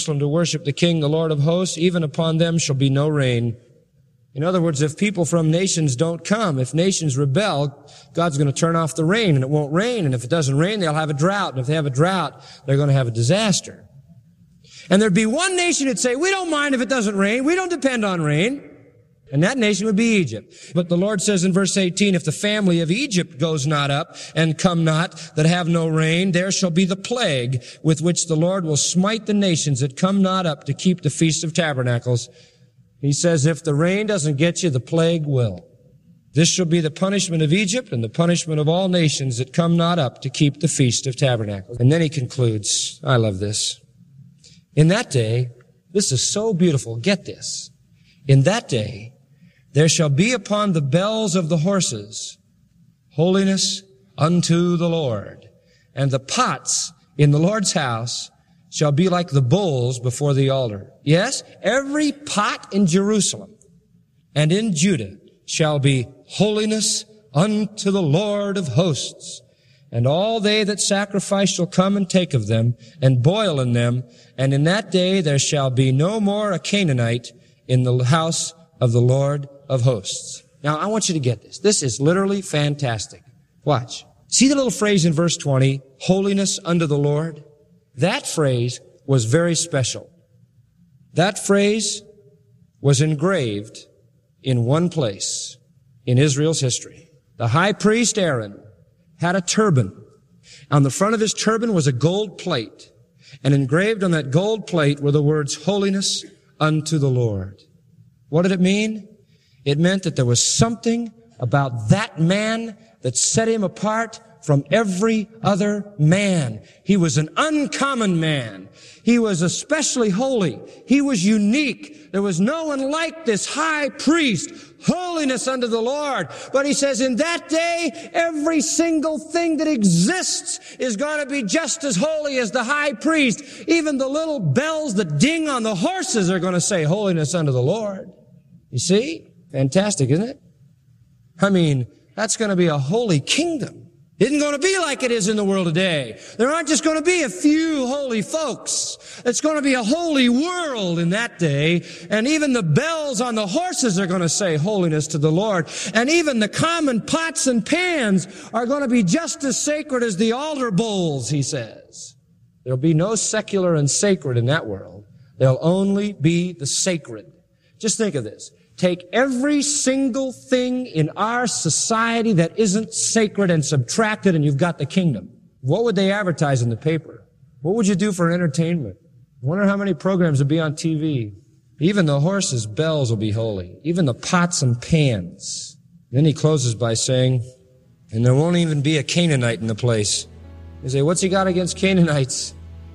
Jerusalem to worship the King, the Lord of hosts, even upon them shall be no rain. In other words, if people from nations don't come, if nations rebel, God's going to turn off the rain, and it won't rain. And if it doesn't rain, they'll have a drought. And if they have a drought, they're going to have a disaster. And there'd be one nation that'd say, we don't mind if it doesn't rain. We don't depend on rain. And that nation would be Egypt. But the Lord says in verse 18, if the family of Egypt goes not up and come not that have no rain, there shall be the plague with which the Lord will smite the nations that come not up to keep the Feast of Tabernacles. He says, if the rain doesn't get you, the plague will. This shall be the punishment of Egypt and the punishment of all nations that come not up to keep the Feast of Tabernacles. And then he concludes, I love this. In that day, this is so beautiful, get this. In that day, there shall be upon the bells of the horses holiness unto the Lord, and the pots in the Lord's house shall be like the bowls before the altar. Yes, every pot in Jerusalem and in Judah shall be holiness unto the Lord of hosts. And all they that sacrifice shall come and take of them, and boil in them. And in that day there shall be no more a Canaanite in the house of the Lord of hosts. Now, I want you to get this. This is literally fantastic. Watch. See the little phrase in verse 20, holiness unto the Lord? That phrase was very special. That phrase was engraved in one place in Israel's history. The high priest Aaron had a turban. On the front of his turban was a gold plate, and engraved on that gold plate were the words, holiness unto the Lord. What did it mean? It meant that there was something about that man that set him apart from every other man. He was an uncommon man. He was especially holy. He was unique. There was no one like this high priest. Holiness unto the Lord. But he says in that day, every single thing that exists is going to be just as holy as the high priest. Even the little bells that ding on the horses are going to say holiness unto the Lord. You see? Fantastic, isn't it? I mean, that's going to be a holy kingdom. It isn't going to be like it is in the world today. There aren't just going to be a few holy folks. It's going to be a holy world in that day. And even the bells on the horses are going to say holiness to the Lord. And even the common pots and pans are going to be just as sacred as the altar bowls, he says. There'll be no secular and sacred in that world. There'll only be the sacred. Just think of this. Take every single thing in our society that isn't sacred and subtract it, and you've got the kingdom. What would they advertise in the paper? What would you do for entertainment? I wonder how many programs would be on TV. Even the horses' bells will be holy. Even the pots and pans. Then he closes by saying, and there won't even be a Canaanite in the place. You say, what's he got against Canaanites?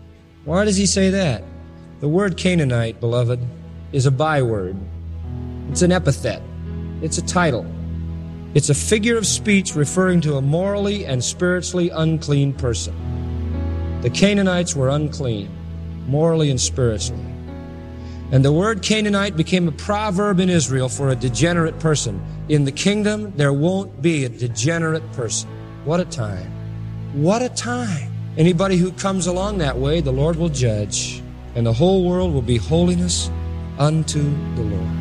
Why does he say that? The word Canaanite, beloved, is a byword. It's an epithet. It's a title. It's a figure of speech referring to a morally and spiritually unclean person. The Canaanites were unclean, morally and spiritually. And the word Canaanite became a proverb in Israel for a degenerate person. In the kingdom, there won't be a degenerate person. What a time. What a time. Anybody who comes along that way, the Lord will judge, and the whole world will be holiness unto the Lord.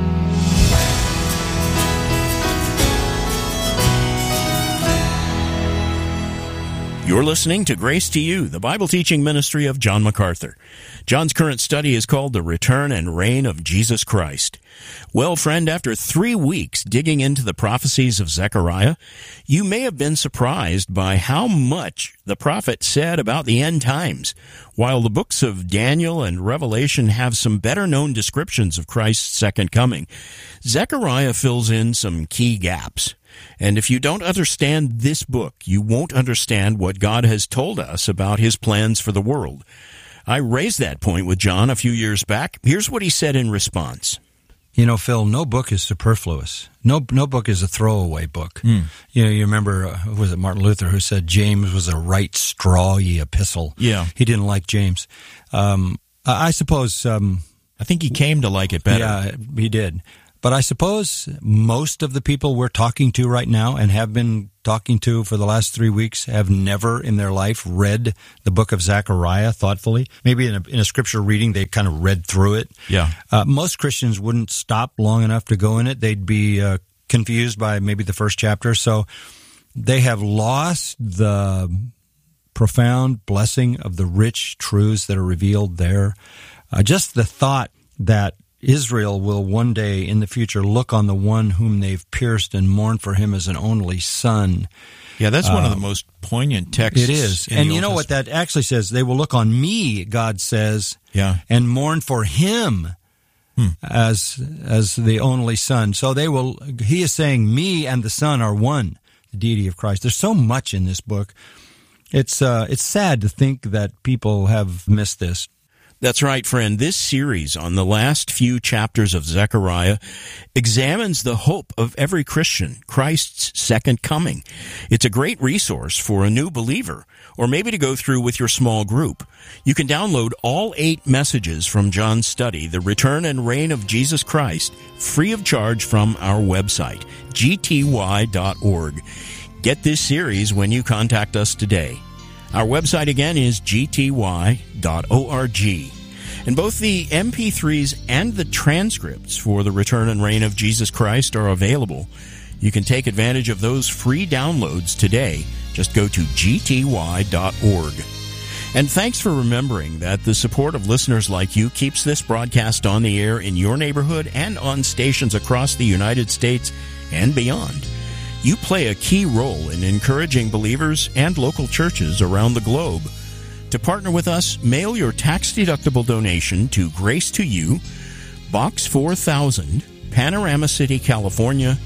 You're listening to Grace to You, the Bible teaching ministry of John MacArthur. John's current study is called The Return and Reign of Jesus Christ. Well, friend, after 3 weeks digging into the prophecies of Zechariah, you may have been surprised by how much the prophet said about the end times. While the books of Daniel and Revelation have some better-known descriptions of Christ's second coming, Zechariah fills in some key gaps. And if you don't understand this book, you won't understand what God has told us about His plans for the world. I raised that point with John a few years back. Here's what he said in response. You know, Phil, no book is superfluous. No book is a throwaway book. You know, you remember, was it Martin Luther who said James was a right strawy epistle? Yeah. He didn't like James. I suppose... I think he came to like it better. Yeah, he did. But I suppose most of the people we're talking to right now and have been talking to for the last 3 weeks have never in their life read the book of Zechariah thoughtfully. Maybe in a scripture reading, they kind of read through it. Yeah. Most Christians wouldn't stop long enough to go in it. They'd be confused by maybe the first chapter. So they have lost the profound blessing of the rich truths that are revealed there. Just the thought that Israel will one day in the future look on the one whom they've pierced and mourn for him as an only son. Yeah, that's one of the most poignant texts. It is. And you know what that actually says? They will look on me, God says, and mourn for him as the only son. So he is saying me and the son are one, the deity of Christ. There's so much in this book. It's sad to think that people have missed this. That's right, friend. This series on the last few chapters of Zechariah examines the hope of every Christian, Christ's second coming. It's a great resource for a new believer, or maybe to go through with your small group. You can download all 8 messages from John's study, The Return and Reign of Jesus Christ, free of charge from our website, gty.org. Get this series when you contact us today. Our website again is gty.org. And both the MP3s and the transcripts for the Return and Reign of Jesus Christ are available. You can take advantage of those free downloads today. Just go to gty.org. And thanks for remembering that the support of listeners like you keeps this broadcast on the air in your neighborhood and on stations across the United States and beyond. You play a key role in encouraging believers and local churches around the globe. To partner with us, mail your tax-deductible donation to Grace to You, Box 4000, Panorama City, California,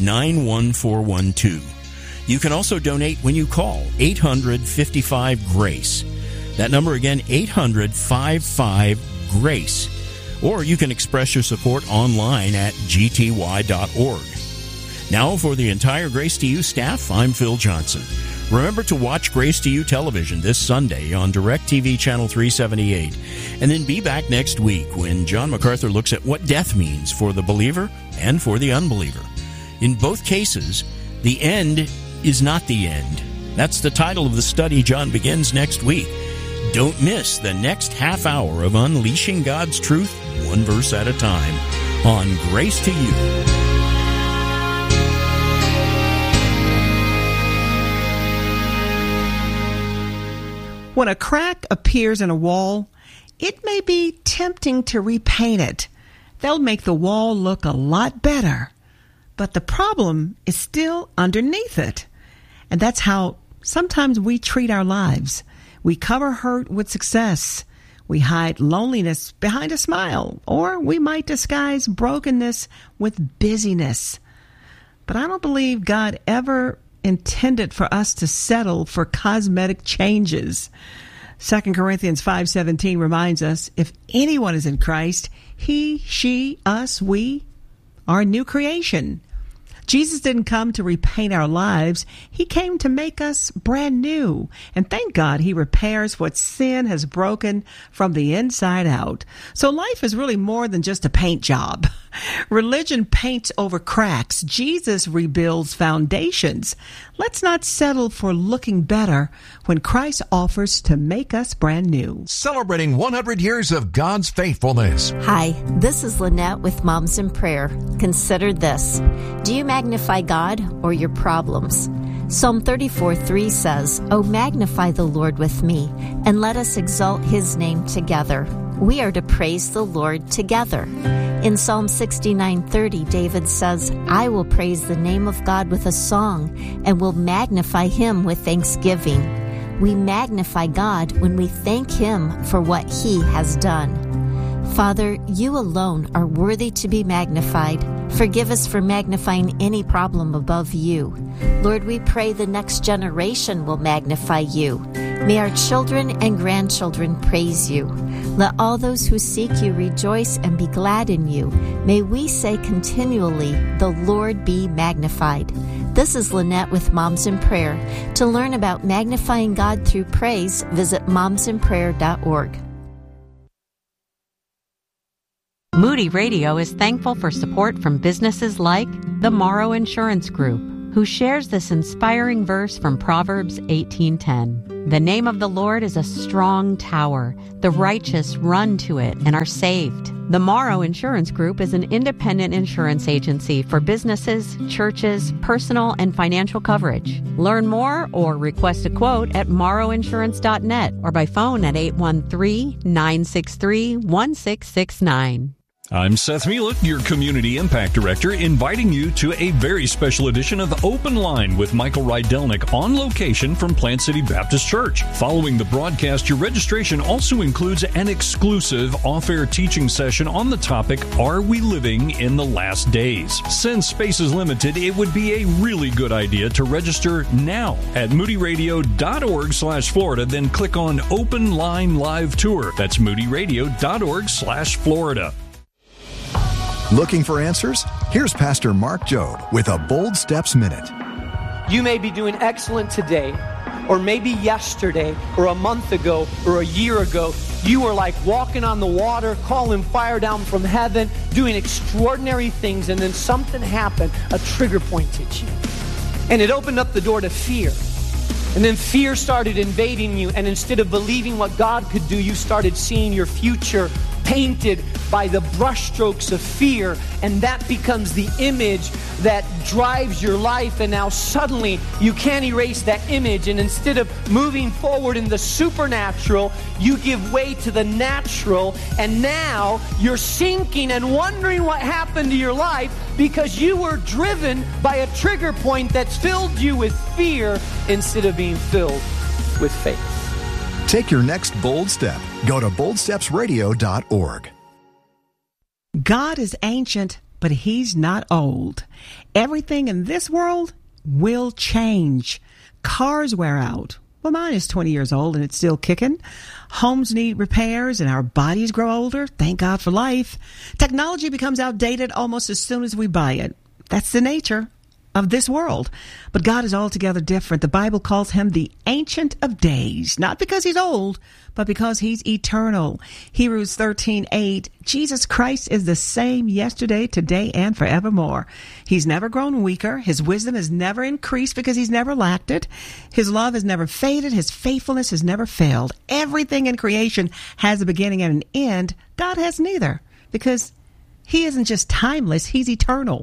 91412. You can also donate when you call 800-55-GRACE. That number again, 800-55-GRACE. Or you can express your support online at gty.org. Now, for the entire Grace to You staff, I'm Phil Johnson. Remember to watch Grace to You television this Sunday on DirecTV Channel 378. And then be back next week when John MacArthur looks at what death means for the believer and for the unbeliever. In both cases, the end is not the end. That's the title of the study John begins next week. Don't miss the next half hour of Unleashing God's Truth, one verse at a time, on Grace to You. When a crack appears in a wall, it may be tempting to repaint it. They'll make the wall look a lot better. But the problem is still underneath it. And that's how sometimes we treat our lives. We cover hurt with success. We hide loneliness behind a smile. Or we might disguise brokenness with busyness. But I don't believe God ever intended for us to settle for cosmetic changes. 2 Corinthians 5:17 reminds us, if anyone is in Christ, he, she, us, we are a new creation. Jesus didn't come to repaint our lives. He came to make us brand new. And thank God he repairs what sin has broken from the inside out. So life is really more than just a paint job. Religion paints over cracks. Jesus rebuilds foundations. Let's not settle for looking better when Christ offers to make us brand new. Celebrating 100 years of God's faithfulness. Hi, this is Lynette with Moms in Prayer. Consider this. Do you magnify God or your problems? Psalm 34:3 says, "Oh, magnify the Lord with me, and let us exalt his name together." We are to praise the Lord together. In Psalm 69:30, David says, "I will praise the name of God with a song, and will magnify him with thanksgiving." We magnify God when we thank him for what he has done. Father, you alone are worthy to be magnified. Forgive us for magnifying any problem above you. Lord, we pray the next generation will magnify you. May our children and grandchildren praise you. Let all those who seek you rejoice and be glad in you. May we say continually, the Lord be magnified. This is Lynette with Moms in Prayer. To learn about magnifying God through praise, visit momsinprayer.org. Moody Radio is thankful for support from businesses like the Morrow Insurance Group, who shares this inspiring verse from Proverbs 18:10. The name of the Lord is a strong tower. The righteous run to it and are saved. The Morrow Insurance Group is an independent insurance agency for businesses, churches, personal and financial coverage. Learn more or request a quote at morrowinsurance.net or by phone at 813-963-1669. I'm Seth Mielek, your Community Impact Director, inviting you to a very special edition of Open Line with Michael Rydelnik on location from Plant City Baptist Church. Following the broadcast, your registration also includes an exclusive off-air teaching session on the topic, Are We Living in the Last Days? Since space is limited, it would be a really good idea to register now at moodyradio.org/Florida, then click on Open Line Live Tour. That's moodyradio.org/Florida. Looking for answers? Here's Pastor Mark Jobe with a Bold Steps Minute. You may be doing excellent today, or maybe yesterday, or a month ago, or a year ago. You were like walking on the water, calling fire down from heaven, doing extraordinary things, and then something happened. A trigger point hit you. And it opened up the door to fear. And then fear started invading you, and instead of believing what God could do, you started seeing your future painted by the brushstrokes of fear, and that becomes the image that drives your life. And now suddenly you can't erase that image, and instead of moving forward in the supernatural, you give way to the natural, and now you're sinking and wondering what happened to your life because you were driven by a trigger point that's filled you with fear instead of being filled with faith. Take your next bold step. Go to boldstepsradio.org. God is ancient, but He's not old. Everything in this world will change. Cars wear out. Well, mine is 20 years old and it's still kicking. Homes need repairs and our bodies grow older. Thank God for life. Technology becomes outdated almost as soon as we buy it. That's the nature of this world. But God is altogether different. The Bible calls Him the Ancient of Days, not because He's old, but because He's eternal. Hebrews 13:8, Jesus Christ is the same yesterday, today, and forevermore. He's never grown weaker. His wisdom has never increased because He's never lacked it. His love has never faded. His faithfulness has never failed. Everything in creation has a beginning and an end. God has neither, because He isn't just timeless, He's eternal.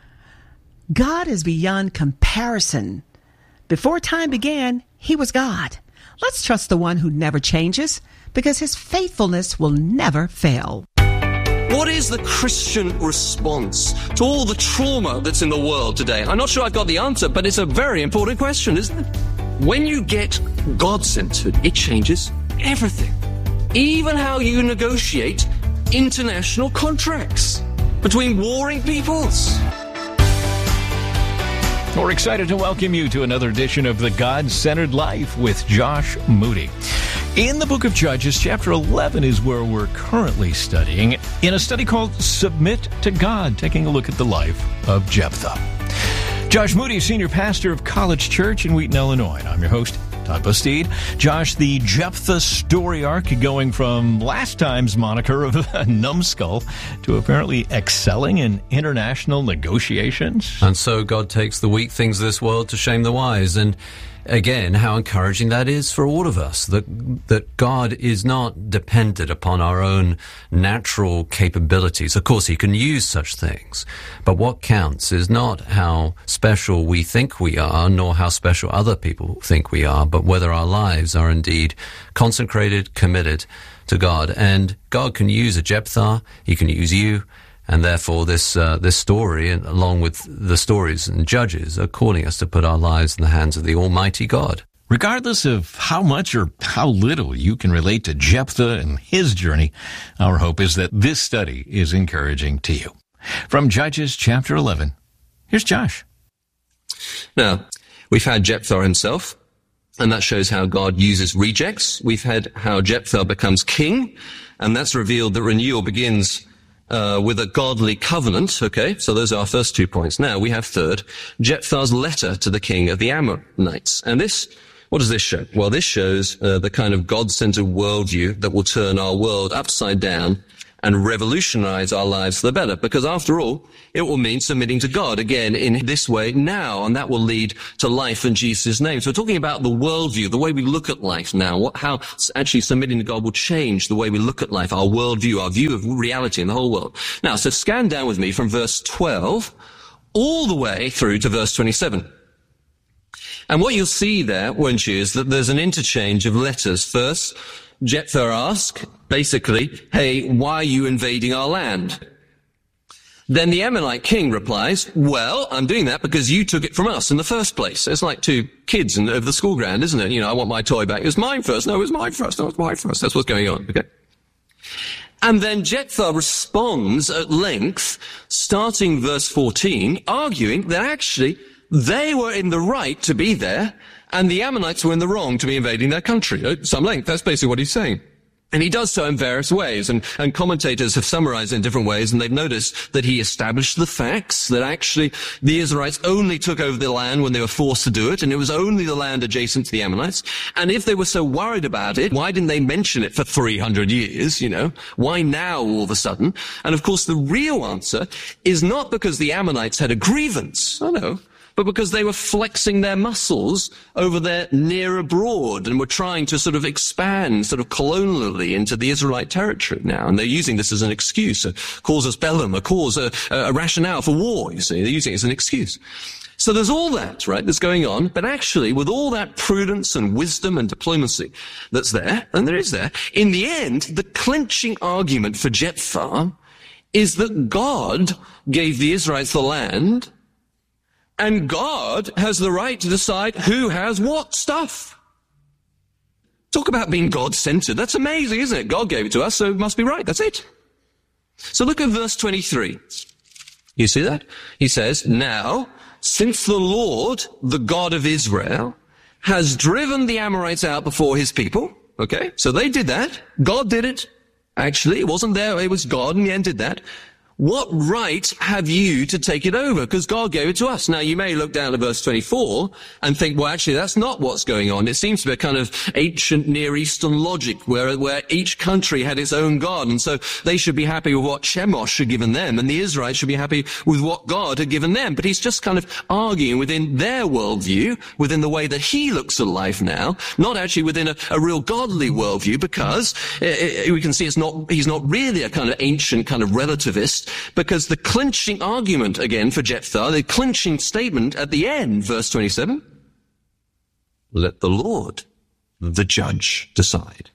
God is beyond comparison. Before time began, He was God. Let's trust the one who never changes, because His faithfulness will never fail. What is the Christian response to all the trauma that's in the world today? I'm not sure I've got the answer, but it's a very important question, isn't it? When you get God-centered, it changes everything. Even how you negotiate international contracts between warring peoples. We're excited to welcome you to another edition of The God-Centered Life with Josh Moody. In the book of Judges, chapter 11 is where we're currently studying in a study called Submit to God, taking a look at the life of Jephthah. Josh Moody, senior pastor of College Church in Wheaton, Illinois. And I'm your host, Todd Bastide. Josh, the Jephthah story arc going from last time's moniker of a numbskull to apparently excelling in international negotiations. And so God takes the weak things of this world to shame the wise. And again, how encouraging that is for all of us, that God is not dependent upon our own natural capabilities. Of course, He can use such things. But what counts is not how special we think we are, nor how special other people think we are, but whether our lives are indeed consecrated, committed to God. And God can use a Jephthah, He can use you. And therefore, this story, along with the stories in Judges, are calling us to put our lives in the hands of the Almighty God. Regardless of how much or how little you can relate to Jephthah and his journey, our hope is that this study is encouraging to you. From Judges chapter 11, here's Josh. Now, we've had Jephthah himself, and that shows how God uses rejects. We've had how Jephthah becomes king, and that's revealed that renewal begins with a godly covenant. Okay, so those are our first 2 points. Now we have third, Jephthah's letter to the king of the Ammonites. And this, what does this show? Well, this shows the kind of God-centered worldview that will turn our world upside down and revolutionize our lives for the better. Because after all, it will mean submitting to God again in this way now, and that will lead to life in Jesus' name. So we're talking about the worldview, the way we look at life now, how actually submitting to God will change the way we look at life, our worldview, our view of reality in the whole world. Now, so scan down with me from verse 12 all the way through to verse 27. And what you'll see there, won't you, is that there's an interchange of letters. First, Jephthah asks, basically, hey, why are you invading our land? Then the Ammonite king replies, well, I'm doing that because you took it from us in the first place. It's like two kids over the school ground, isn't it? You know, I want my toy back. It was mine first. No, it was mine first. No, it was mine first. That's what's going on. Okay. And then Jephthah responds at length, starting verse 14, arguing that actually they were in the right to be there, and the Ammonites were in the wrong to be invading their country. At some length, that's basically what he's saying. And he does so in various ways, and commentators have summarized it in different ways, and they've noticed that he established the facts, that actually the Israelites only took over the land when they were forced to do it, and it was only the land adjacent to the Ammonites. And if they were so worried about it, why didn't they mention it for 300 years, you know? Why now all of a sudden? And of course the real answer is not because the Ammonites had a grievance. Oh no. But because they were flexing their muscles over their near abroad and were trying to sort of expand sort of colonially into the Israelite territory now. And they're using this as an excuse, a casus bellum, a rationale for war, you see. They're using it as an excuse. So there's all that, right, that's going on. But actually, with all that prudence and wisdom and diplomacy that's there, and there is there, in the end, the clinching argument for Jephthah is that God gave the Israelites the land, and God has the right to decide who has what stuff. Talk about being God-centered. That's amazing, isn't it? God gave it to us, so it must be right. That's it. So look at verse 23. You see that? He says, now, since the Lord, the God of Israel, has driven the Amorites out before his people, okay? So they did that. God did it. Actually, it wasn't there. It was God in the end did that. What right have you to take it over? Because God gave it to us. Now, you may look down at verse 24 and think, well, actually, that's not what's going on. It seems to be a kind of ancient Near Eastern logic where each country had its own God. And so they should be happy with what Chemosh had given them, and the Israelites should be happy with what God had given them. But he's just kind of arguing within their worldview, within the way that he looks at life now, not actually within a real godly worldview, because we can see he's not really a kind of ancient kind of relativist. Because the clinching argument, again, for Jephthah, the clinching statement at the end, verse 27, let the Lord, the judge, decide.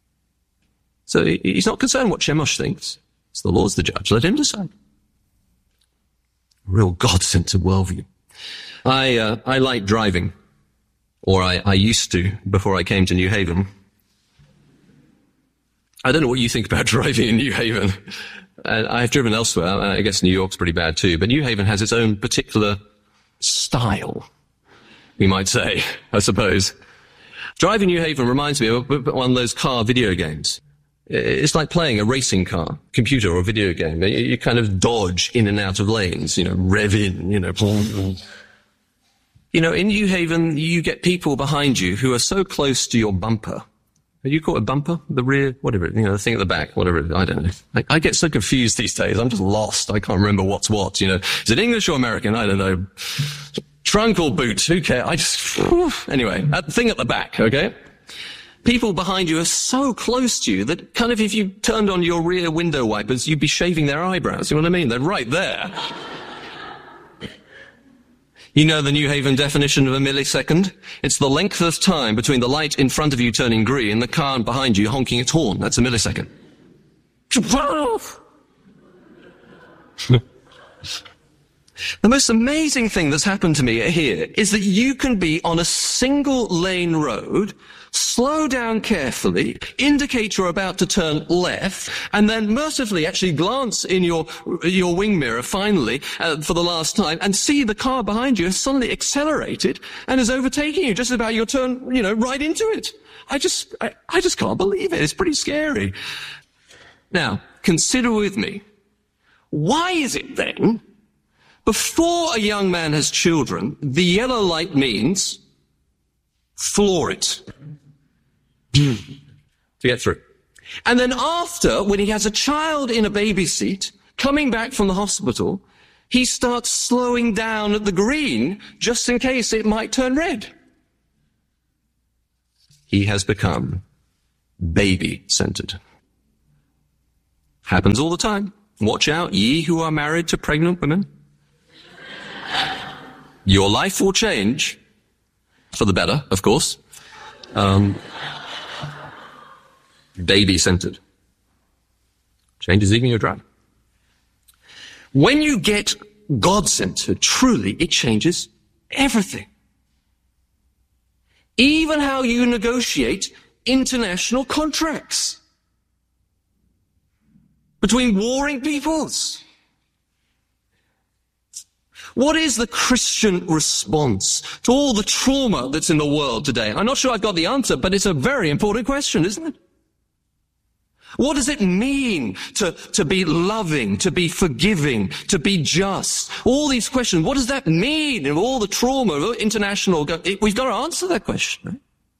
So he's not concerned what Chemosh thinks. It's the Lord's the judge. Let him decide. Real God-centered worldview. I like driving, or I used to before I came to New Haven. I don't know what you think about driving in New Haven. I've driven elsewhere. I guess New York's pretty bad too. But New Haven has its own particular style, we might say, I suppose. Driving New Haven reminds me of one of those car video games. It's like playing a racing car, computer or video game. You kind of dodge in and out of lanes, rev in, in New Haven, you get people behind you who are so close to your bumper. You call it a bumper? The rear, whatever, the thing at the back, whatever it is. I don't know. I get so confused these days. I'm just lost. I can't remember what's what, Is it English or American? I don't know. Trunk or boot? Who cares? Anyway, that thing at the back, okay? People behind you are so close to you that kind of if you turned on your rear window wipers, you'd be shaving their eyebrows. You know what I mean? They're right there. You know the New Haven definition of a millisecond? It's the length of time between the light in front of you turning green and the car behind you honking its horn. That's a millisecond. The most amazing thing that's happened to me here is that you can be on a single lane road, slow down carefully, indicate you're about to turn left, and then mercifully actually glance in your wing mirror finally for the last time and see the car behind you has suddenly accelerated and is overtaking you just about your turn, right into it. I just can't believe it. It's pretty scary. Now, consider with me, why is it then, before a young man has children, the yellow light means floor it. To get through. And then after, when he has a child in a baby seat, coming back from the hospital, he starts slowing down at the green just in case it might turn red. He has become baby-centered. Happens all the time. Watch out, ye who are married to pregnant women. Your life will change, for the better, of course. Baby-centered. Changes even your drive. When you get God-centered, truly, it changes everything. Even how you negotiate international contracts between warring peoples. What is the Christian response to all the trauma that's in the world today? I'm not sure I've got the answer, but it's a very important question, isn't it? What does it mean to be loving, to be forgiving, to be just? All these questions, what does that mean in all the trauma of international? We've got to answer that question, right?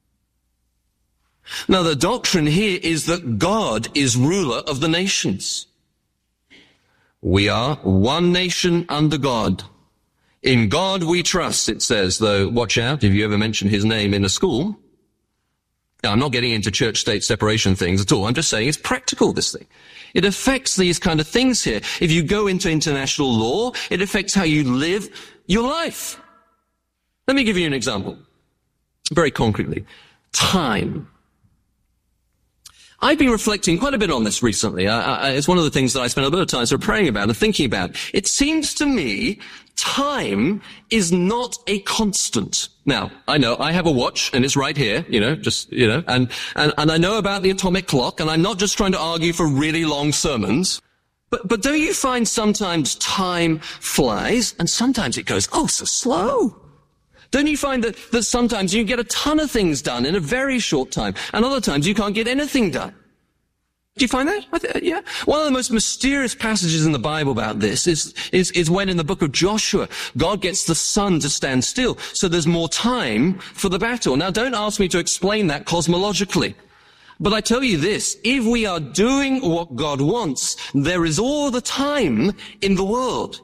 Now, the doctrine here is that God is ruler of the nations. We are one nation under God. In God we trust, it says, though, watch out if you ever mention his name in a school. Now, I'm not getting into church-state separation things at all. I'm just saying it's practical, this thing. It affects these kind of things here. If you go into international law, it affects how you live your life. Let me give you an example, very concretely. Time. I've been reflecting quite a bit on this recently. It's one of the things that I spent a bit of time sort of praying about and thinking about. It seems to me time is not a constant. Now, I know I have a watch and it's right here, and I know about the atomic clock, and I'm not just trying to argue for really long sermons. But don't you find sometimes time flies and sometimes it goes, oh, so slow? Don't you find that sometimes you get a ton of things done in a very short time, and other times you can't get anything done? Do you find that? Yeah. One of the most mysterious passages in the Bible about this is when in the book of Joshua, God gets the sun to stand still, so there's more time for the battle. Now, don't ask me to explain that cosmologically. But I tell you this, if we are doing what God wants, there is all the time in the world.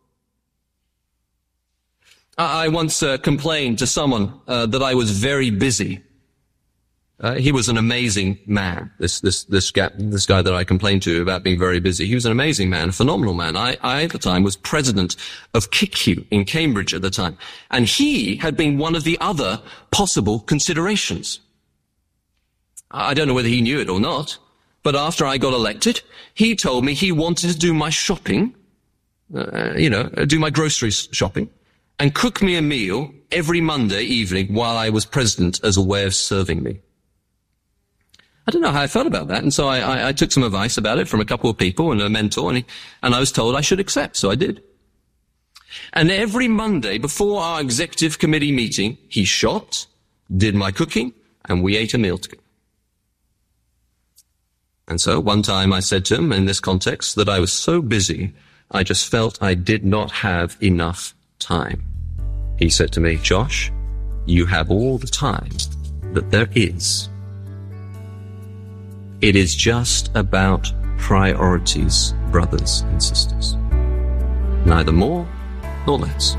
I once complained to someone that I was very busy. He was an amazing man, this guy that I complained to about being very busy. He was an amazing man, a phenomenal man. I at the time was president of KICU in Cambridge at the time. And he had been one of the other possible considerations. I don't know whether he knew it or not, but after I got elected, he told me he wanted to do my shopping, do my groceries shopping, and cook me a meal every Monday evening while I was president as a way of serving me. I don't know how I felt about that, and so I took some advice about it from a couple of people and a mentor, and I was told I should accept, so I did. And every Monday before our executive committee meeting, he shopped, did my cooking, and we ate a meal together. And so one time I said to him in this context that I was so busy, I just felt I did not have enough time. He said to me, Josh, you have all the time that there is. It is just about priorities, brothers and sisters. Neither more nor less.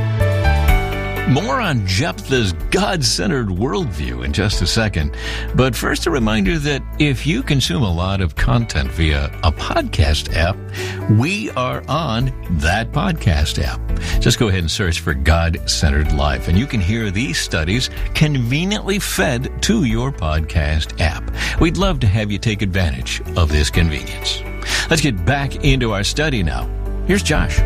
More on Jephthah's God-centered worldview in just a second. But first, a reminder that if you consume a lot of content via a podcast app, we are on that podcast app. Just go ahead and search for God-Centered Life, and you can hear these studies conveniently fed to your podcast app. We'd love to have you take advantage of this convenience. Let's get back into our study now. Here's Josh.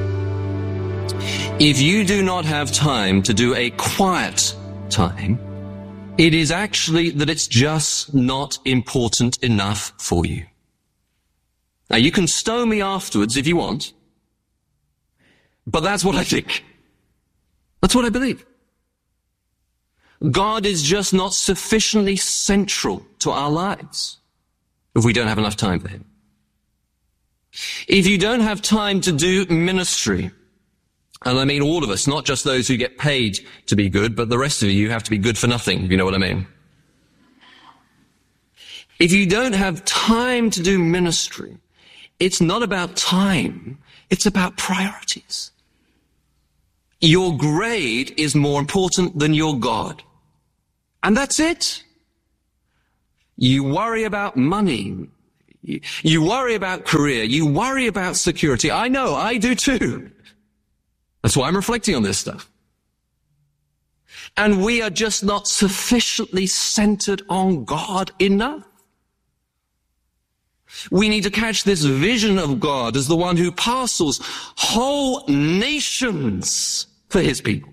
If you do not have time to do a quiet time, it is actually that it's just not important enough for you. Now, you can stow me afterwards if you want, but that's what I think. That's what I believe. God is just not sufficiently central to our lives if we don't have enough time for him. If you don't have time to do ministry, and I mean all of us, not just those who get paid to be good, but the rest of you have to be good for nothing, if you know what I mean. If you don't have time to do ministry, it's not about time, it's about priorities. Your grade is more important than your God. And that's it. You worry about money. You worry about career. You worry about security. I know, I do too. That's why I'm reflecting on this stuff. And we are just not sufficiently centered on God enough. We need to catch this vision of God as the one who parcels whole nations for his people.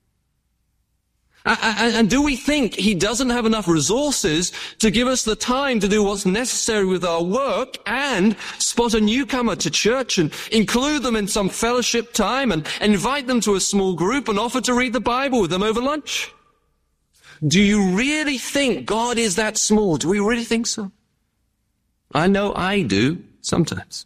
And do we think he doesn't have enough resources to give us the time to do what's necessary with our work and spot a newcomer to church and include them in some fellowship time and invite them to a small group and offer to read the Bible with them over lunch? Do you really think God is that small? Do we really think so? I know I do sometimes.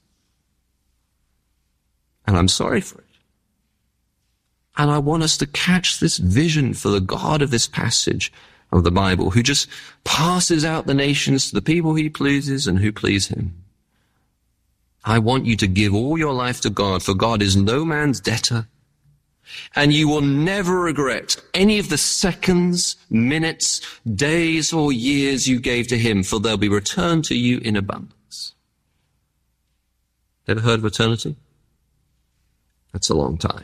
And I'm sorry for it. And I want us to catch this vision for the God of this passage of the Bible, who just passes out the nations to the people he pleases and who please him. I want you to give all your life to God, for God is no man's debtor. And you will never regret any of the seconds, minutes, days, or years you gave to him, for they'll be returned to you in abundance. Ever heard of eternity? That's a long time.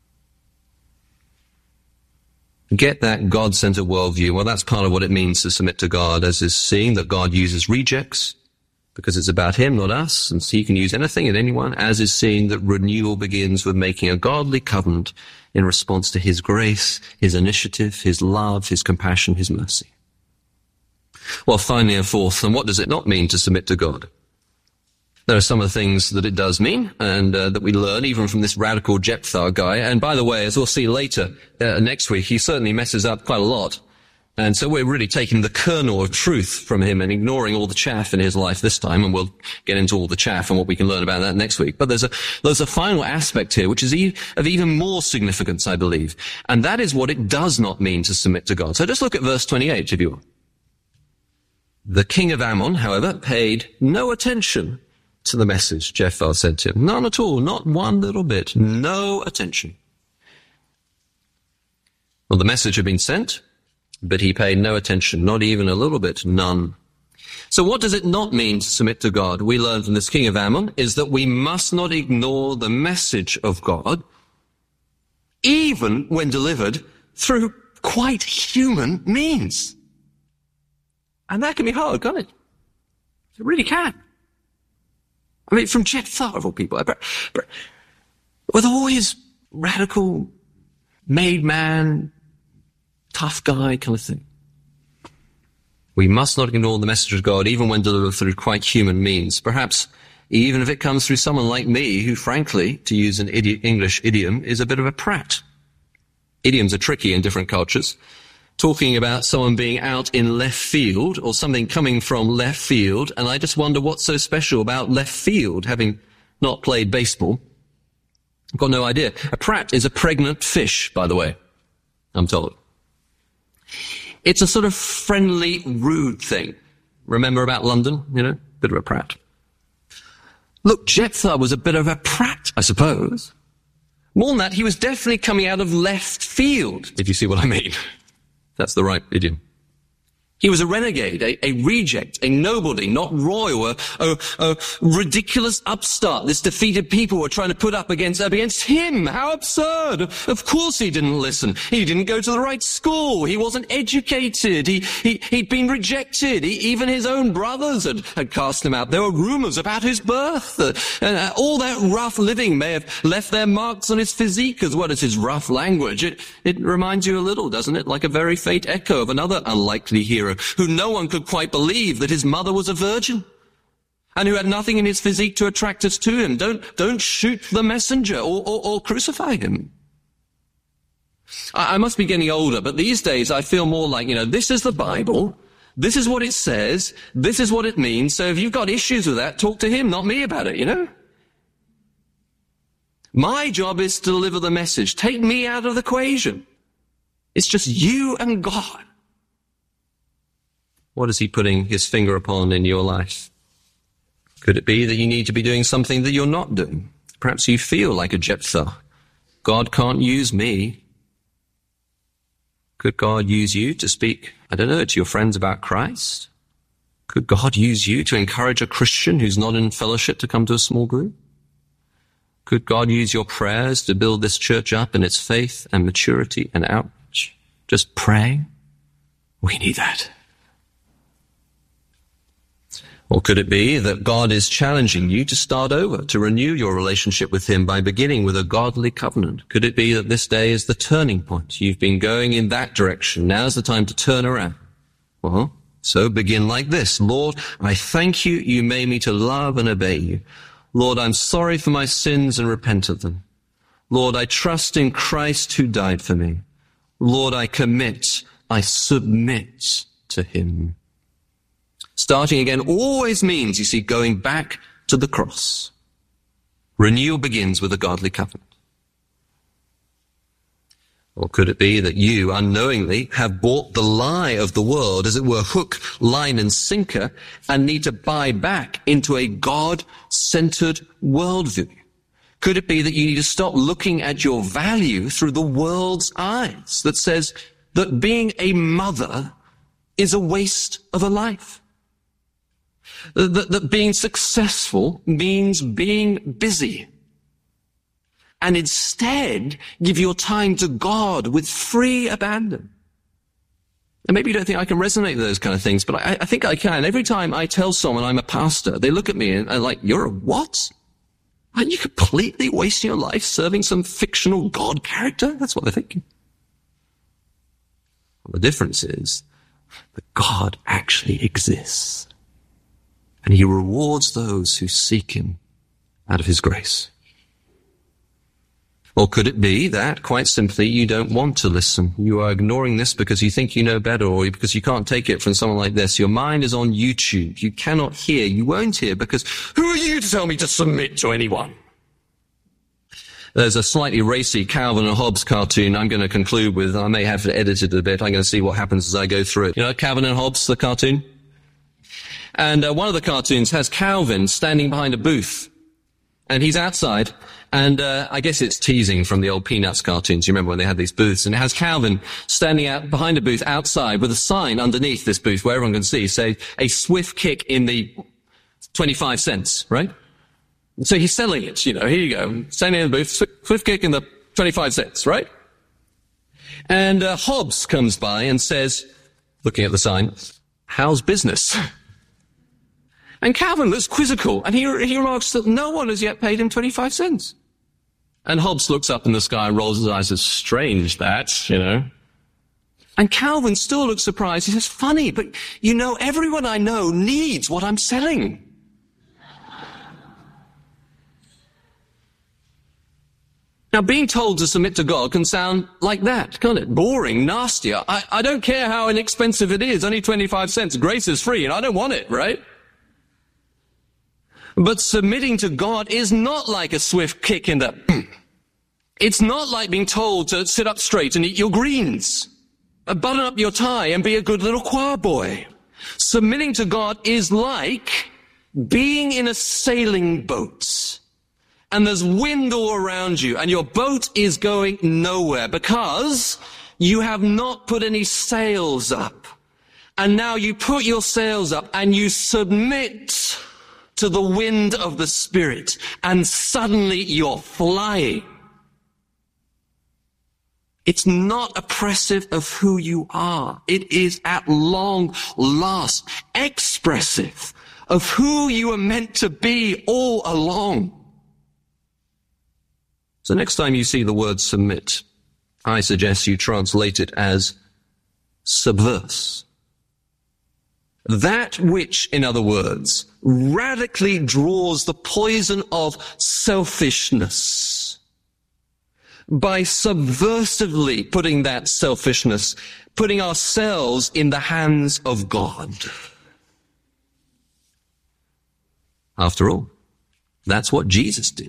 Get that God-centered worldview. Well, that's part of what it means to submit to God, as is seeing that God uses rejects because it's about him, not us, and so he can use anything and anyone, as is seeing that renewal begins with making a godly covenant in response to his grace, his initiative, his love, his compassion, his mercy. Well, finally, and fourth, and what does it not mean to submit to God? There are some of the things that it does mean, and that we learn even from this radical Jephthah guy. And by the way, as we'll see later, next week, he certainly messes up quite a lot. And so we're really taking the kernel of truth from him and ignoring all the chaff in his life this time, and we'll get into all the chaff and what we can learn about that next week. But there's a final aspect here, which is of even more significance, I believe. And that is what it does not mean to submit to God. So just look at verse 28, if you will. The king of Ammon, however, paid no attention to the message Jephthah sent to him. None at all, not one little bit. No attention. Well, the message had been sent, but he paid no attention, not even a little bit, none. So what does it not mean to submit to God? We learn from this king of Ammon is that we must not ignore the message of God, even when delivered through quite human means. And that can be hard, can't it? It really can. I mean, from Jephthah of all people, but with all his radical, made man, tough guy kind of thing. We must not ignore the message of God, even when delivered through quite human means. Perhaps even if it comes through someone like me, who frankly, to use an English idiom, is a bit of a prat. Idioms are tricky in different cultures. Talking about someone being out in left field or something coming from left field, and I just wonder what's so special about left field, having not played baseball. I've got no idea. A prat is a pregnant fish, by the way, I'm told. It's a sort of friendly, rude thing. Remember about London, bit of a prat. Look, Jephthah was a bit of a prat, I suppose. More than that, he was definitely coming out of left field, if you see what I mean. That's the right idiom. He was a renegade, a reject, a nobody, not royal, a ridiculous upstart. This defeated people were trying to put up against him. How absurd. Of course he didn't listen. He didn't go to the right school. He wasn't educated. He'd been rejected. Even his own brothers had cast him out. There were rumors about his birth. And all that rough living may have left their marks on his physique as well as his rough language. It reminds you a little, doesn't it? Like a very faint echo of another unlikely hero who no one could quite believe that his mother was a virgin and who had nothing in his physique to attract us to him. Don't shoot the messenger or crucify him. I must be getting older, but these days I feel more like, this is the Bible. This is what it says. This is what it means. So if you've got issues with that, talk to him, not me about it, My job is to deliver the message. Take me out of the equation. It's just you and God. What is he putting his finger upon in your life? Could it be that you need to be doing something that you're not doing? Perhaps you feel like a Jephthah. God can't use me. Could God use you to speak, to your friends about Christ? Could God use you to encourage a Christian who's not in fellowship to come to a small group? Could God use your prayers to build this church up in its faith and maturity and outreach? Just praying? We need that. Or could it be that God is challenging you to start over, to renew your relationship with him by beginning with a godly covenant? Could it be that this day is the turning point? You've been going in that direction. Now's the time to turn around. Well, so begin like this. Lord, I thank you, you made me to love and obey you. Lord, I'm sorry for my sins and repent of them. Lord, I trust in Christ who died for me. Lord, I commit, I submit to him. Starting again always means, you see, going back to the cross. Renewal begins with a godly covenant. Or could it be that you unknowingly have bought the lie of the world, as it were, hook, line, and sinker, and need to buy back into a God-centered worldview? Could it be that you need to stop looking at your value through the world's eyes that says that being a mother is a waste of a life? That being successful means being busy. And instead, give your time to God with free abandon. And maybe you don't think I can resonate with those kind of things, but I think I can. Every time I tell someone I'm a pastor, they look at me and are like, you're a what? Aren't you completely wasting your life serving some fictional God character? That's what they're thinking. Well, the difference is that God actually exists. And he rewards those who seek him out of his grace. Or could it be that, quite simply, you don't want to listen? You are ignoring this because you think you know better, or because you can't take it from someone like this. Your mind is on YouTube. You cannot hear. You won't hear because who are you to tell me to submit to anyone? There's a slightly racy Calvin and Hobbes cartoon I'm going to conclude with. I may have to edit it a bit. I'm going to see what happens as I go through it. You know Calvin and Hobbes, the cartoon? And one of the cartoons has Calvin standing behind a booth. And he's outside. And I guess it's teasing from the old Peanuts cartoons. You remember when they had these booths? And it has Calvin standing out behind a booth outside with a sign underneath this booth where everyone can see, say, a swift kick in the 25 cents, right? So he's selling it, here you go. Standing in the booth, swift kick in the 25 cents, right? And Hobbes comes by and says, looking at the sign, how's business? And Calvin looks quizzical, and he remarks that no one has yet paid him 25 cents. And Hobbes looks up in the sky and rolls his eyes and says, strange that, And Calvin still looks surprised. He says, funny, but everyone I know needs what I'm selling. Now, being told to submit to God can sound like that, can't it? Boring, nasty. I don't care how inexpensive it is, only 25 cents. Grace is free, and I don't want it, right? But submitting to God is not like a swift kick in the... It's not like being told to sit up straight and eat your greens, button up your tie and be a good little choir boy. Submitting to God is like being in a sailing boat. And there's wind all around you, and your boat is going nowhere because you have not put any sails up. And now you put your sails up and you submit to the wind of the Spirit, and suddenly you're flying. It's not oppressive of who you are. It is at long last expressive of who you are meant to be all along. So next time you see the word submit, I suggest you translate it as subverse. That which, in other words, radically draws the poison of selfishness by subversively putting that selfishness, putting ourselves in the hands of God. After all, that's what Jesus did.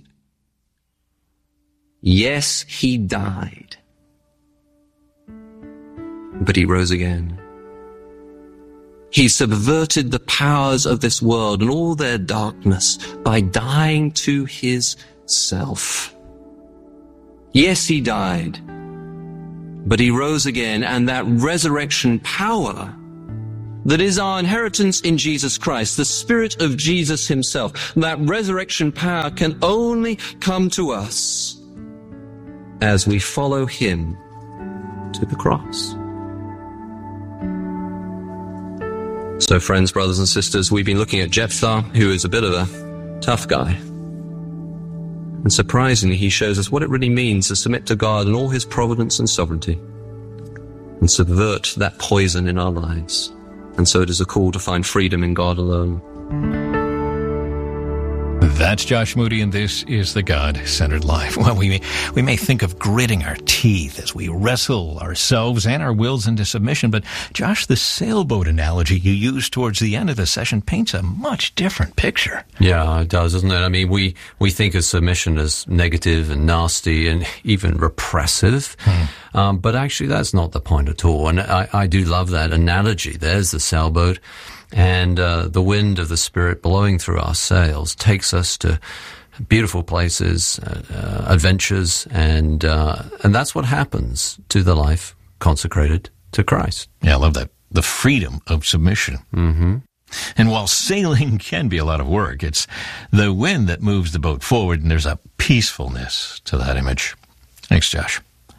Yes, he died, but he rose again. He subverted the powers of this world and all their darkness by dying to his self. Yes, he died, but he rose again, and that resurrection power that is our inheritance in Jesus Christ, the Spirit of Jesus himself, that resurrection power can only come to us as we follow him to the cross. So friends, brothers and sisters, we've been looking at Jephthah, who is a bit of a tough guy. And surprisingly, he shows us what it really means to submit to God and all his providence and sovereignty and subvert that poison in our lives. And so it is a call to find freedom in God alone. That's Josh Moody, and this is the God-Centered Life. Well, we may think of gritting our teeth as we wrestle ourselves and our wills into submission, but Josh, the sailboat analogy you used towards the end of the session paints a much different picture. Yeah, it does, doesn't it? I mean, we think of submission as negative and nasty and even repressive, but actually that's not the point at all. And I do love that analogy. There's the sailboat. And the wind of the Spirit blowing through our sails takes us to beautiful places, adventures, and that's what happens to the life consecrated to Christ. Yeah, I love that. The freedom of submission. Mm-hmm. And while sailing can be a lot of work, it's the wind that moves the boat forward, and there's a peacefulness to that image. Thanks, Josh.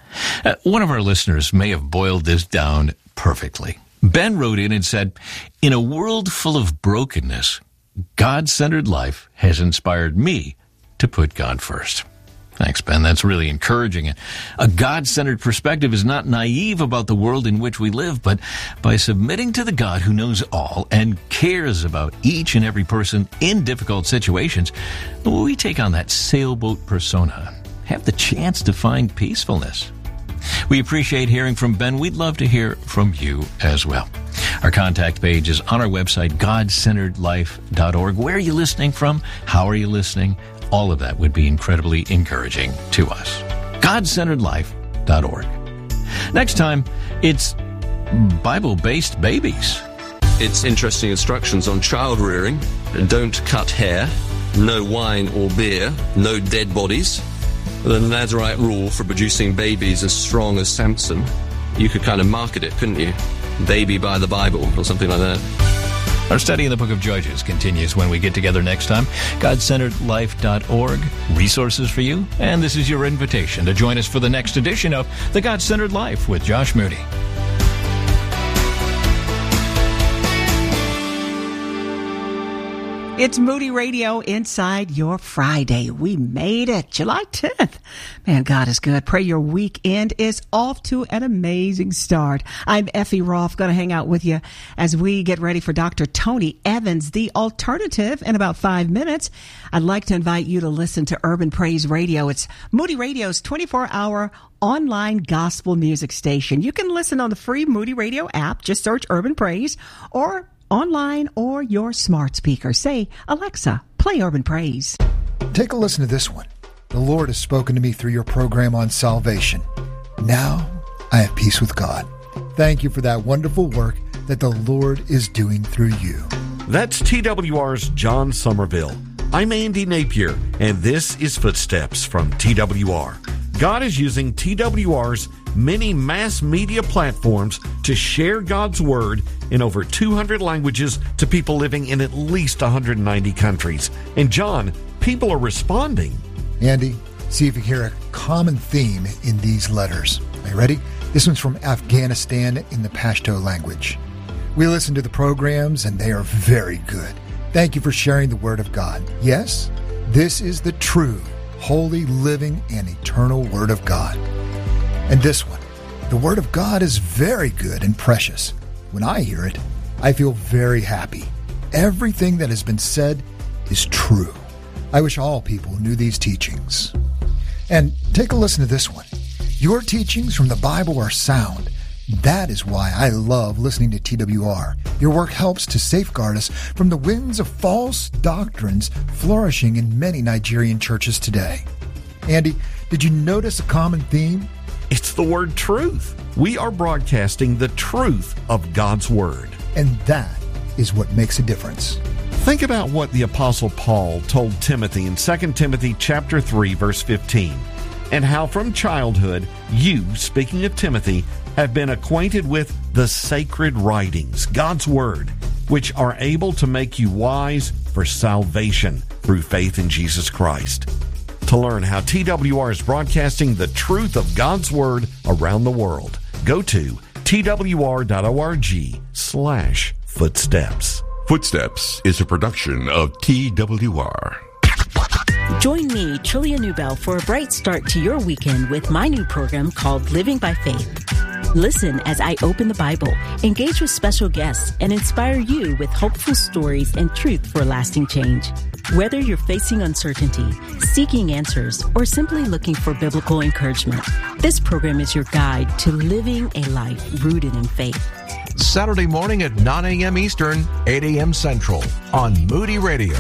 One of our listeners may have boiled this down perfectly. Ben wrote in and said, "In a world full of brokenness, God-centered life has inspired me to put God first." Thanks, Ben. That's really encouraging. A God-centered perspective is not naive about the world in which we live, but by submitting to the God who knows all and cares about each and every person in difficult situations, we take on that sailboat persona, have the chance to find peacefulness. We appreciate hearing from Ben. We'd love to hear from you as well. Our contact page is on our website, godcenteredlife.org. Where are you listening from? How are you listening? All of that would be incredibly encouraging to us. godcenteredlife.org. Next time, it's Bible-based babies. It's interesting instructions on child rearing. Don't cut hair, no wine or beer, no dead bodies. The Nazarite rule for producing babies as strong as Samson. You could kind of market it, couldn't you? Baby by the Bible or something like that. Our study in the book of Judges continues when we get together next time. GodCenteredLife.org, resources for you. And this is your invitation to join us for the next edition of The God-Centered Life with Josh Moody. It's Moody Radio inside your Friday. We made it. July 10th. Man, God is good. Pray your weekend is off to an amazing start. I'm Effie Roth, going to hang out with you as we get ready for Dr. Tony Evans, The Alternative, in about 5 minutes. I'd like to invite you to listen to Urban Praise Radio. It's Moody Radio's 24-hour online gospel music station. You can listen on the free Moody Radio app. Just search Urban Praise, or online or your smart speaker. Say, Alexa, play Urban Praise. Take a listen to this one. The Lord has spoken to me through your program on salvation. Now I have peace with God. Thank you for that wonderful work that the Lord is doing through you. That's TWR's John Somerville. I'm Andy Napier, and this is Footsteps from TWR. God is using TWR's many mass media platforms to share God's Word in over 200 languages to people living in at least 190 countries. And John, people are responding. Andy, see if you hear a common theme in these letters. Are you ready? This one's from Afghanistan in the Pashto language. We listen to the programs and they are very good. Thank you for sharing the Word of God. Yes, this is the true, holy, living, and eternal Word of God. And this one, the Word of God is very good and precious. When I hear it, I feel very happy. Everything that has been said is true. I wish all people knew these teachings. And take a listen to this one. Your teachings from the Bible are sound. That is why I love listening to TWR. Your work helps to safeguard us from the winds of false doctrines flourishing in many Nigerian churches today. Andy, did you notice a common theme? It's the word truth. We are broadcasting the truth of God's Word. And that is what makes a difference. Think about what the Apostle Paul told Timothy in 2 Timothy chapter 3, verse 15, and how from childhood you, speaking of Timothy, have been acquainted with the sacred writings, God's Word, which are able to make you wise for salvation through faith in Jesus Christ. To learn how TWR is broadcasting the truth of God's Word around the world, go to twr.org/footsteps. Footsteps is a production of TWR. Join me, Trillia Newbell, for a bright start to your weekend with my new program called Living by Faith. Listen as I open the Bible, engage with special guests, and inspire you with hopeful stories and truth for lasting change. Whether you're facing uncertainty, seeking answers, or simply looking for biblical encouragement, this program is your guide to living a life rooted in faith. Saturday morning at 9 a.m. Eastern, 8 a.m. Central on Moody Radio.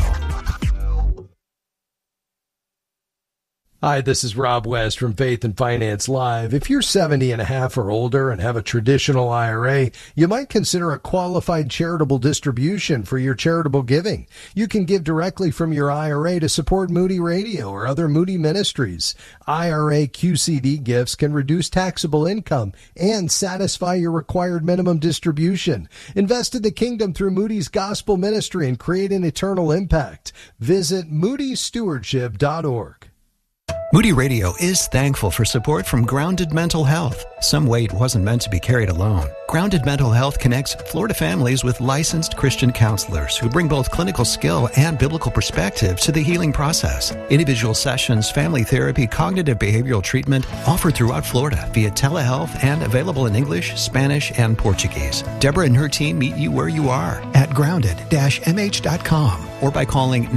Hi, this is Rob West from Faith and Finance Live. If you're 70 and a half or older and have a traditional IRA, you might consider a qualified charitable distribution for your charitable giving. You can give directly from your IRA to support Moody Radio or other Moody ministries. IRA QCD gifts can reduce taxable income and satisfy your required minimum distribution. Invest in the kingdom through Moody's Gospel Ministry and create an eternal impact. Visit moodystewardship.org. Moody Radio is thankful for support from Grounded Mental Health. Some weight wasn't meant to be carried alone. Grounded Mental Health connects Florida families with licensed Christian counselors who bring both clinical skill and biblical perspective to the healing process. Individual sessions, family therapy, cognitive behavioral treatment offered throughout Florida via telehealth and available in English, Spanish, and Portuguese. Deborah and her team meet you where you are at grounded-mh.com or by calling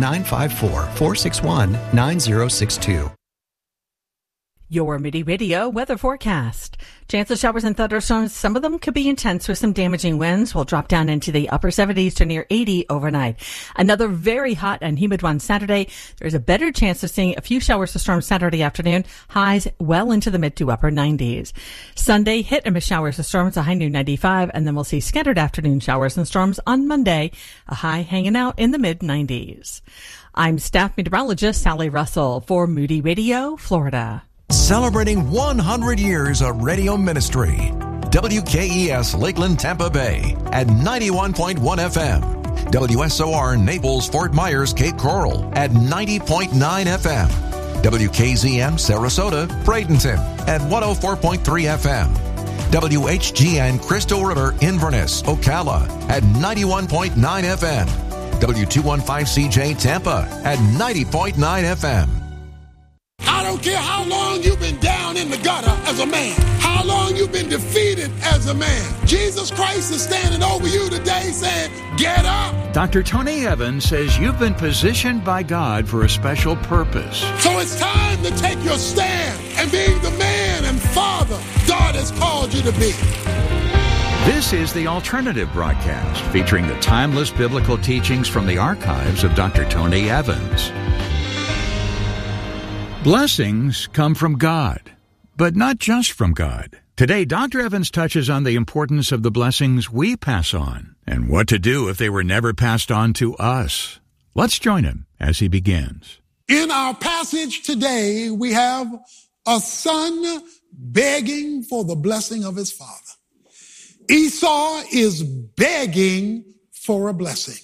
954-461-9062. Your Moody Radio weather forecast. Chance of showers and thunderstorms. Some of them could be intense with some damaging winds. Will drop down into the upper 70s to near 80 overnight. Another very hot and humid one Saturday. There's a better chance of seeing a few showers or storms Saturday afternoon. Highs well into the mid to upper 90s. Sunday, hit and miss showers or storms. A high near 95. And then we'll see scattered afternoon showers and storms on Monday. A high hanging out in the mid 90s. I'm staff meteorologist Sally Russell for Moody Radio, Florida. Celebrating 100 years of radio ministry. WKES Lakeland, Tampa Bay at 91.1 FM. WSOR Naples, Fort Myers, Cape Coral at 90.9 FM. WKZM Sarasota, Bradenton at 104.3 FM. WHGN Crystal River, Inverness, Ocala at 91.9 FM. W215CJ Tampa at 90.9 FM. I don't care how long you've been down in the gutter as a man, how long you've been defeated as a man. Jesus Christ is standing over you today saying, get up. Dr. Tony Evans says you've been positioned by God for a special purpose. So it's time to take your stand and be the man and father God has called you to be. This is the Alternative Broadcast, featuring the timeless biblical teachings from the archives of Dr. Tony Evans. Blessings come from God, but not just from God. Today, Dr. Evans touches on the importance of the blessings we pass on and what to do if they were never passed on to us. Let's join him as he begins. In our passage today, we have a son begging for the blessing of his father. Esau is begging for a blessing.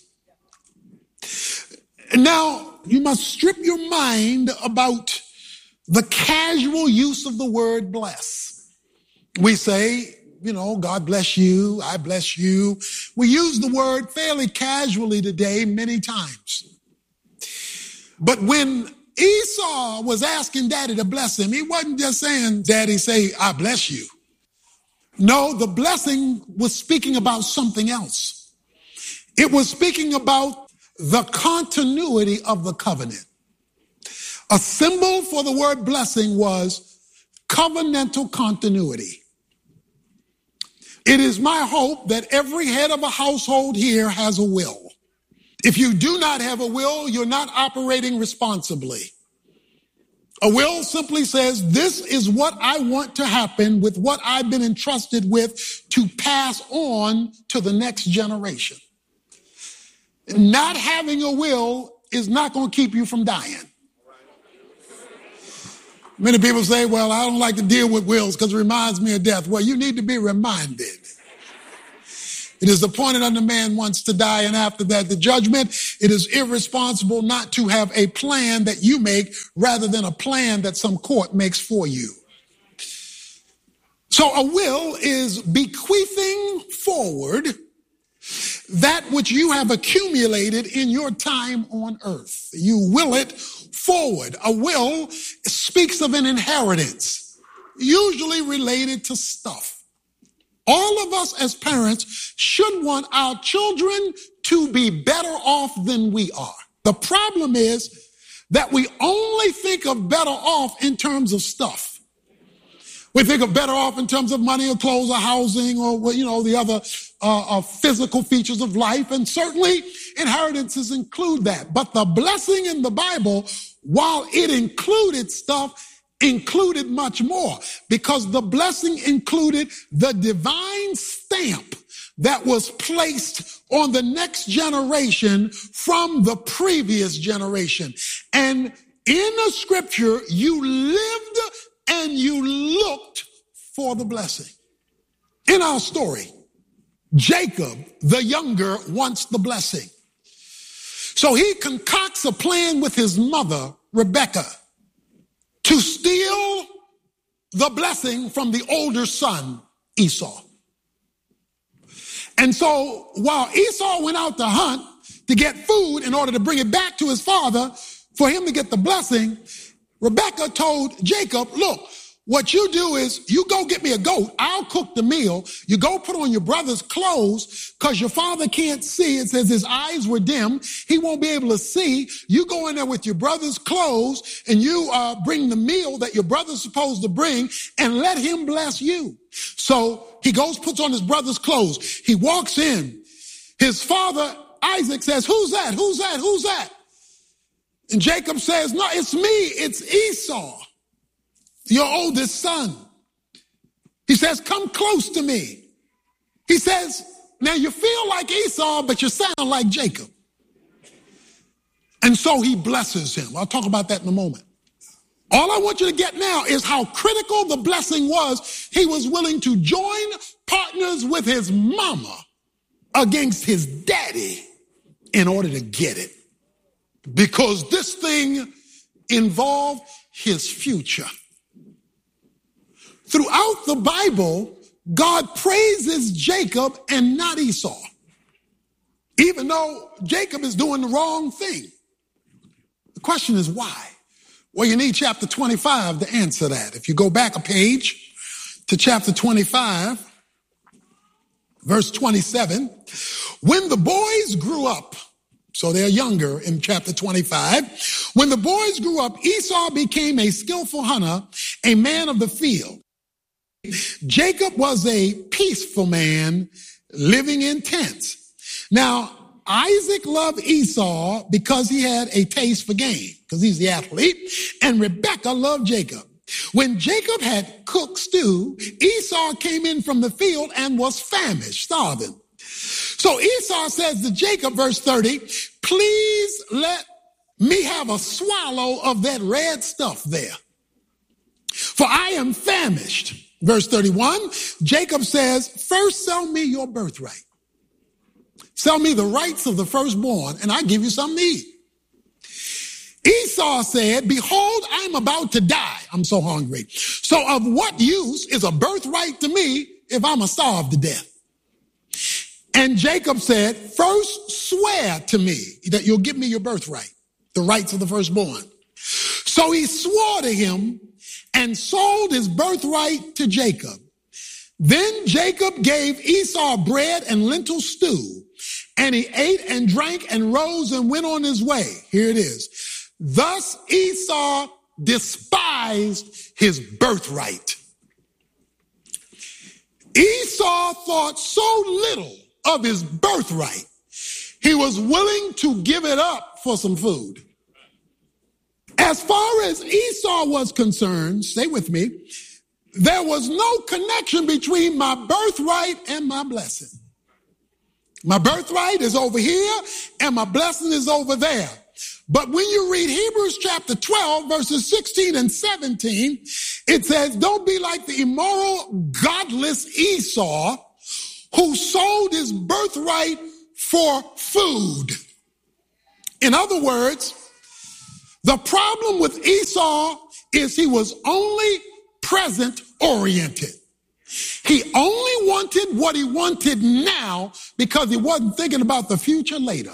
Now, you must strip your mind about the casual use of the word bless. We say, God bless you, I bless you. We use the word fairly casually today many times. But when Esau was asking Daddy to bless him, he wasn't just saying, Daddy, say, I bless you. No, the blessing was speaking about something else. It was speaking about the continuity of the covenant. A symbol for the word blessing was covenantal continuity. It is my hope that every head of a household here has a will. If you do not have a will, you're not operating responsibly. A will simply says, this is what I want to happen with what I've been entrusted with to pass on to the next generation. Not having a will is not going to keep you from dying. Many people say, well, I don't like to deal with wills because it reminds me of death. Well, you need to be reminded. It is appointed unto man once to die, and after that the judgment. It is irresponsible not to have a plan that you make rather than a plan that some court makes for you. So a will is bequeathing forward that which you have accumulated in your time on earth. You will it forward. A will speaks of an inheritance, usually related to stuff. All of us as parents should want our children to be better off than we are. The problem is that we only think of better off in terms of stuff. We think of better off in terms of money or clothes or housing or, the other physical features of life. And certainly inheritances include that. But the blessing in the Bible, while it included stuff, included much more, because the blessing included the divine stamp that was placed on the next generation from the previous generation. And in the scripture, you lived and you looked for the blessing. In our story, Jacob, the younger, wants the blessing. So he concocts a plan with his mother, Rebekah, to steal the blessing from the older son, Esau. And so while Esau went out to hunt to get food in order to bring it back to his father for him to get the blessing, Rebekah told Jacob, look, what you do is you go get me a goat. I'll cook the meal. You go put on your brother's clothes because your father can't see. It says his eyes were dim. He won't be able to see. You go in there with your brother's clothes and you bring the meal that your brother's supposed to bring and let him bless you. So he goes, puts on his brother's clothes. He walks in. His father, Isaac, says, who's that? Who's that? Who's that? And Jacob says, no, it's me. It's Esau, your oldest son. He says, come close to me. He says, now you feel like Esau, but you sound like Jacob. And so he blesses him. I'll talk about that in a moment. All I want you to get now is how critical the blessing was. He was willing to join partners with his mama against his daddy in order to get it. Because this thing involved his future. Throughout the Bible, God praises Jacob and not Esau, even though Jacob is doing the wrong thing. The question is why? Well, you need chapter 25 to answer that. If you go back a page to chapter 25, verse 27, when the boys grew up, so they're younger in chapter 25. When the boys grew up, Esau became a skillful hunter, a man of the field. Jacob was a peaceful man living in tents. Now, Isaac loved Esau because he had a taste for game, because he's the athlete, and Rebekah loved Jacob. When Jacob had cooked stew, Esau came in from the field and was famished, starving. So Esau says to Jacob, verse 30, please let me have a swallow of that red stuff there, for I am famished. Verse 31, Jacob says, first sell me your birthright. Sell me the rights of the firstborn, and I'll give you something to eat. Esau said, behold, I'm about to die. I'm so hungry. So of what use is a birthright to me if I'm starved to death? And Jacob said, first swear to me that you'll give me your birthright, the rights of the firstborn. So he swore to him and sold his birthright to Jacob. Then Jacob gave Esau bread and lentil stew, and he ate and drank and rose and went on his way. Here it is. Thus Esau despised his birthright. Esau thought so little of his birthright, he was willing to give it up for some food. As far as Esau was concerned, stay with me, there was no connection between my birthright and my blessing. My birthright is over here and my blessing is over there. But when you read Hebrews chapter 12, verses 16 and 17, it says, don't be like the immoral, godless Esau, who sold his birthright for food. In other words, the problem with Esau is he was only present oriented. He only wanted what he wanted now because he wasn't thinking about the future later.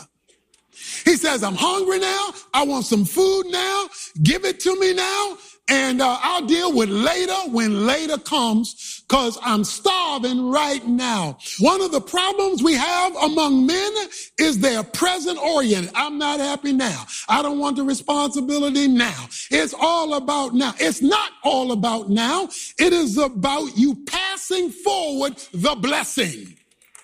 He says, I'm hungry now. I want some food now. Give it to me now. And I'll deal with later when later comes, because I'm starving right now. One of the problems we have among men is they're present oriented. I'm not happy now. I don't want the responsibility now. It's all about now. It's not all about now. It is about you passing forward the blessing.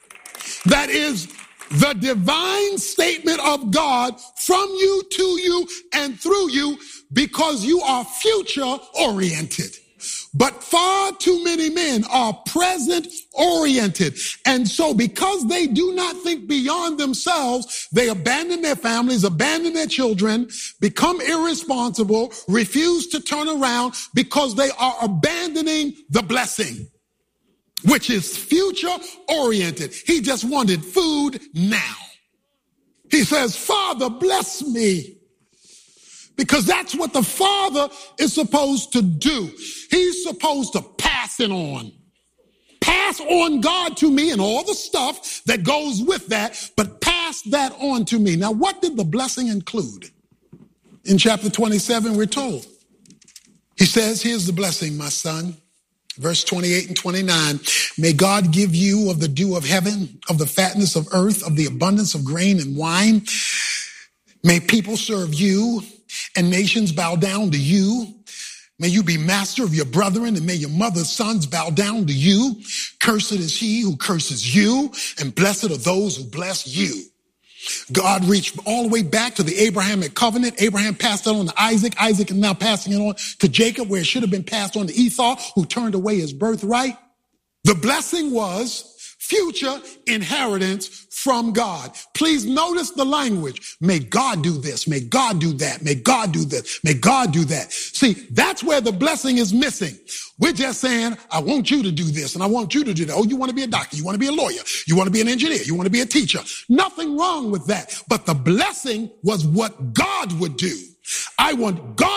That is the divine statement of God from you, to you, and through you, because you are future oriented. But far too many men are present oriented. And so because they do not think beyond themselves, they abandon their families, abandon their children, become irresponsible, refuse to turn around because they are abandoning the blessing, which is future oriented. He just wanted food now. He says, Father, bless me. Because that's what the Father is supposed to do. He's supposed to pass it on. Pass on God to me and all the stuff that goes with that, but pass that on to me. Now, what did the blessing include? In chapter 27, we're told. He says, here's the blessing, my son. Verse 28 and 29, may God give you of the dew of heaven, of the fatness of earth, of the abundance of grain and wine. May people serve you and nations bow down to you. May you be master of your brethren, and may your mother's sons bow down to you. Cursed is he who curses you, and blessed are those who bless you. God reached all the way back to the Abrahamic covenant. Abraham passed it on to Isaac. Isaac is now passing it on to Jacob, where it should have been passed on to Esau, who turned away his birthright. The blessing was future inheritance from God. Please notice the language. May God do this. May God do that. May God do this. May God do that. See, that's where the blessing is missing. We're just saying, I want you to do this and I want you to do that. Oh, you want to be a doctor. You want to be a lawyer. You want to be an engineer. You want to be a teacher. Nothing wrong with that. But the blessing was what God would do. I want God